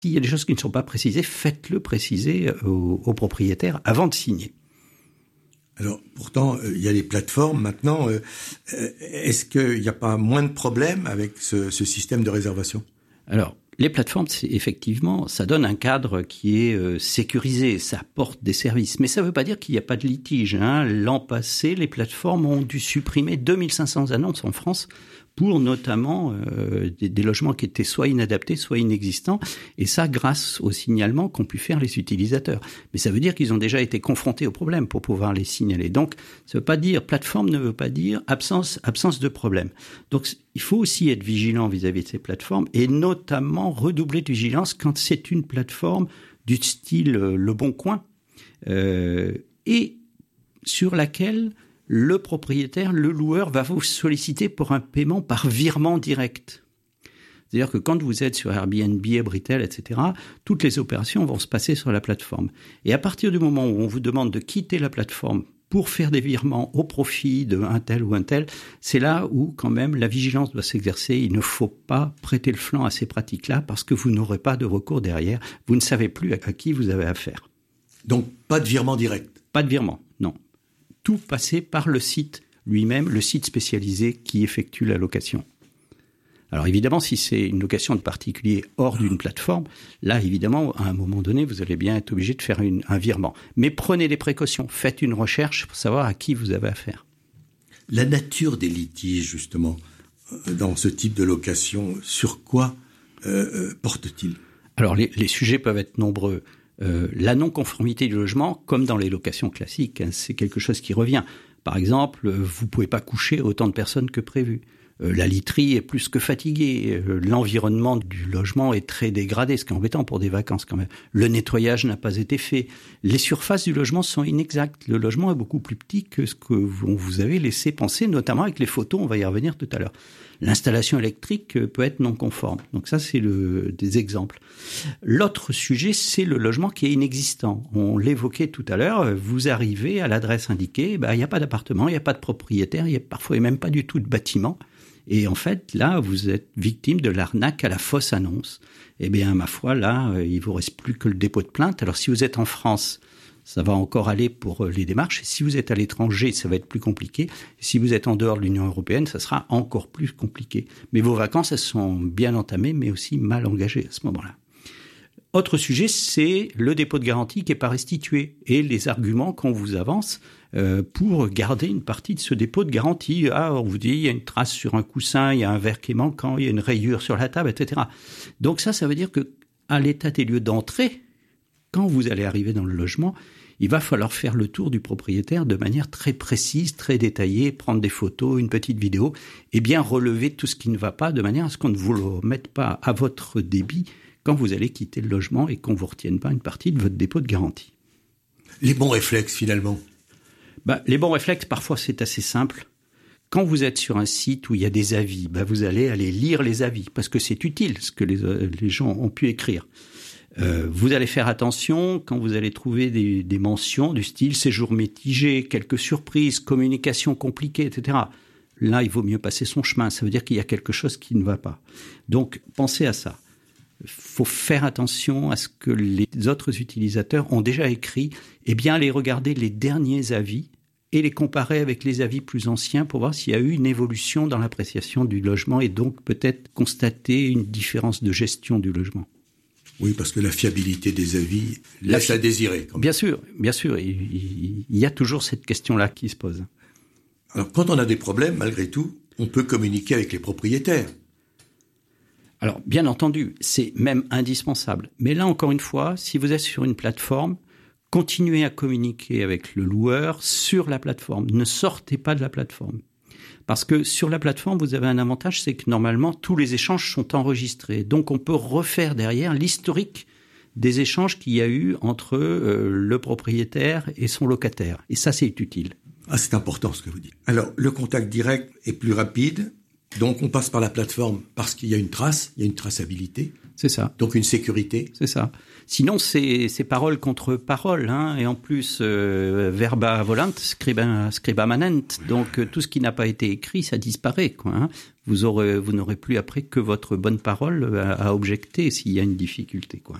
S'il y a des choses qui ne sont pas précisées, faites-le préciser au propriétaire avant de signer. Alors, pourtant, il y a les plateformes maintenant. Est-ce qu'il n'y a pas moins de problèmes avec ce système de réservation ? Alors, les plateformes, effectivement, ça donne un cadre qui est sécurisé, ça apporte des services. Mais ça ne veut pas dire qu'il n'y a pas de litige. L'an passé, les plateformes ont dû supprimer 2500 annonces en France pour notamment des logements qui étaient soit inadaptés, soit inexistants. Et ça, grâce au signalement qu'ont pu faire les utilisateurs. Mais ça veut dire qu'ils ont déjà été confrontés au problème pour pouvoir les signaler. Donc, ça veut pas dire, plateforme ne veut pas dire absence de problème. Donc, il faut aussi être vigilant vis-à-vis de ces plateformes et notamment redoubler de vigilance quand c'est une plateforme du style Le Bon Coin et sur laquelle le propriétaire, le loueur va vous solliciter pour un paiement par virement direct. C'est-à-dire que quand vous êtes sur Airbnb, Abritel, etc., toutes les opérations vont se passer sur la plateforme. Et à partir du moment où on vous demande de quitter la plateforme pour faire des virements au profit d'un tel ou un tel, c'est là où quand même la vigilance doit s'exercer. Il ne faut pas prêter le flanc à ces pratiques-là parce que vous n'aurez pas de recours derrière. Vous ne savez plus à qui vous avez affaire. Donc pas de virement direct ? Pas de virement, non. Tout passer par le site lui-même, le site spécialisé qui effectue la location. Alors évidemment, si c'est une location de particulier hors d'une plateforme, là évidemment, à un moment donné, vous allez bien être obligé de faire un virement. Mais prenez des précautions, faites une recherche pour savoir à qui vous avez affaire. La nature des litiges, justement, dans ce type de location, sur quoi porte-t-il ? Alors les sujets peuvent être nombreux. La non-conformité du logement, comme dans les locations classiques, c'est quelque chose qui revient. Par exemple, vous ne pouvez pas coucher autant de personnes que prévu. La literie est plus que fatiguée. L'environnement du logement est très dégradé, ce qui est embêtant pour des vacances quand même. Le nettoyage n'a pas été fait. Les surfaces du logement sont inexactes. Le logement est beaucoup plus petit que ce que vous avez laissé penser, notamment avec les photos, on va y revenir tout à l'heure. L'installation électrique peut être non conforme. Donc ça, c'est des exemples. L'autre sujet, c'est le logement qui est inexistant. On l'évoquait tout à l'heure. Vous arrivez à l'adresse indiquée, il n'y a pas d'appartement, il n'y a pas de propriétaire, il n'y a parfois même pas du tout de bâtiment. Et en fait, là, vous êtes victime de l'arnaque à la fausse annonce. Eh bien, ma foi, là, il vous reste plus que le dépôt de plainte. Alors, si vous êtes en France, ça va encore aller pour les démarches. Et si vous êtes à l'étranger, ça va être plus compliqué. Et si vous êtes en dehors de l'Union européenne, ça sera encore plus compliqué. Mais vos vacances, elles sont bien entamées, mais aussi mal engagées à ce moment-là. Autre sujet, c'est le dépôt de garantie qui n'est pas restitué et les arguments qu'on vous avance pour garder une partie de ce dépôt de garantie. Ah, on vous dit, il y a une trace sur un coussin, il y a un verre qui est manquant, il y a une rayure sur la table, etc. Donc ça veut dire que à l'état des lieux d'entrée, quand vous allez arriver dans le logement, il va falloir faire le tour du propriétaire de manière très précise, très détaillée, prendre des photos, une petite vidéo, et bien relever tout ce qui ne va pas de manière à ce qu'on ne vous le remette pas à votre débit quand vous allez quitter le logement et qu'on ne vous retienne pas une partie de votre dépôt de garantie. Les bons réflexes, finalement. Les bons réflexes, parfois, c'est assez simple. Quand vous êtes sur un site où il y a des avis, vous allez aller lire les avis, parce que c'est utile ce que les gens ont pu écrire. Vous allez faire attention quand vous allez trouver des mentions du style séjour mitigé, quelques surprises, communication compliquée, etc. Là, il vaut mieux passer son chemin. Ça veut dire qu'il y a quelque chose qui ne va pas. Donc, pensez à ça. Il faut faire attention à ce que les autres utilisateurs ont déjà écrit et bien aller regarder les derniers avis et les comparer avec les avis plus anciens pour voir s'il y a eu une évolution dans l'appréciation du logement et donc peut-être constater une différence de gestion du logement. Oui, parce que la fiabilité des avis laisse à désirer. Quand même. Bien sûr. Il y a toujours cette question-là qui se pose. Alors, quand on a des problèmes, malgré tout, on peut communiquer avec les propriétaires. Alors, bien entendu, c'est même indispensable. Mais là, encore une fois, si vous êtes sur une plateforme, continuez à communiquer avec le loueur sur la plateforme. Ne sortez pas de la plateforme. Parce que sur la plateforme, vous avez un avantage, c'est que normalement, tous les échanges sont enregistrés. Donc, on peut refaire derrière l'historique des échanges qu'il y a eu entre le propriétaire et son locataire. Et ça, c'est utile. Ah, c'est important ce que vous dites. Alors, le contact direct est plus rapide, Donc on passe par la plateforme parce qu'il y a une trace, il y a une traçabilité. C'est ça. Donc une sécurité. C'est ça. Sinon, c'est parole contre parole, hein, et en plus, verba volant, scriba manent. Donc tout ce qui n'a pas été écrit, ça disparaît, quoi. Hein. Vous n'aurez plus après que votre bonne parole à objecter s'il y a une difficulté, quoi.